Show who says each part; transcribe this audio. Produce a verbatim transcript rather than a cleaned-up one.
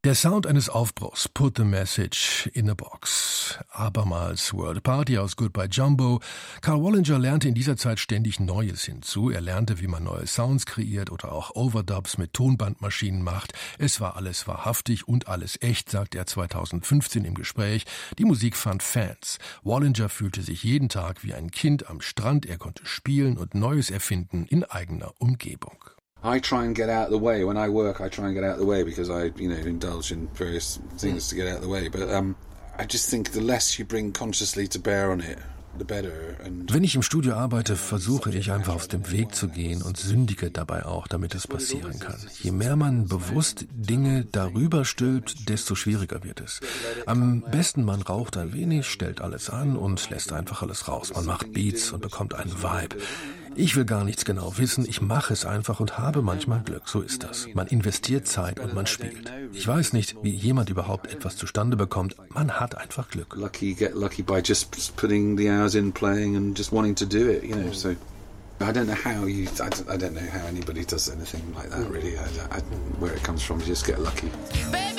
Speaker 1: Der Sound eines Aufbruchs, Put the Message in a Box. Abermals World Party aus Goodbye Jumbo. Karl Wallinger lernte in dieser Zeit ständig Neues hinzu. Er lernte, wie man neue Sounds kreiert oder auch Overdubs mit Tonbandmaschinen macht. Es war alles wahrhaftig und alles echt, sagt er zweitausendfünfzehn im Gespräch. Die Musik fand Fans. Wallinger fühlte sich jeden Tag wie ein Kind am Strand. Er konnte spielen und Neues erfinden in eigener Umgebung.
Speaker 2: I try and get out of the way. When I work, I try and get out of the way because I, you know, indulge in various things to get out of the way. But um, I just think the less you bring consciously to bear on it, the better. And
Speaker 1: Wenn ich im Studio arbeite, versuche ich einfach aus dem Weg zu gehen und sündige dabei auch, damit es passieren kann. Je mehr man bewusst Dinge darüber stülpt, desto schwieriger wird es. Am besten man raucht ein wenig, stellt alles an und lässt einfach alles raus. Man macht Beats und bekommt einen Vibe. Ich will gar nichts genau wissen, ich mache es einfach und habe manchmal Glück, so ist das. Man investiert Zeit und man spielt. Ich weiß nicht, wie jemand überhaupt etwas zustande bekommt, man hat einfach Glück.
Speaker 2: Lucky, get lucky by just putting the hours in, playing and just wanting to do it, you know, so I don't know how you, I don't, I don't know how anybody does anything like that really, I, I, where it comes from, you just get lucky.